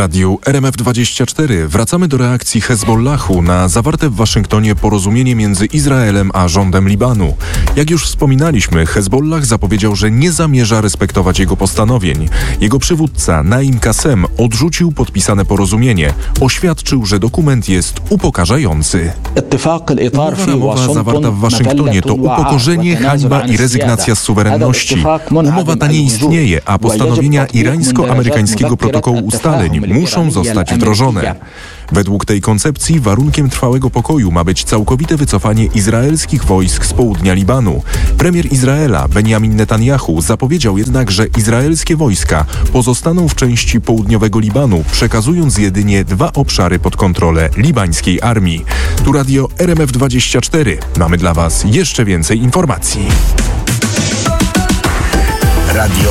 radiu RMF24 wracamy do reakcji Hezbollahu na zawarte w Waszyngtonie porozumienie między Izraelem a rządem Libanu. Jak już wspominaliśmy, Hezbollah zapowiedział, że nie zamierza respektować jego postanowień. Jego przywódca Naim Kassem odrzucił podpisane porozumienie. Oświadczył, że dokument jest upokarzający. Umowa ramowa zawarta w Waszyngtonie to upokorzenie, hańba i rezygnacja z suwerenności. Umowa ta nie istnieje, a postanowienia irańsko-amerykańskiego protokołu ustaleń muszą zostać wdrożone. Według tej koncepcji warunkiem trwałego pokoju ma być całkowite wycofanie izraelskich wojsk z południa Libanu. Premier Izraela Benjamin Netanyahu zapowiedział jednak, że izraelskie wojska pozostaną w części południowego Libanu, przekazując jedynie 2 obszary pod kontrolę libańskiej armii. Tu radio RMF24. Mamy dla Was jeszcze więcej informacji. Radio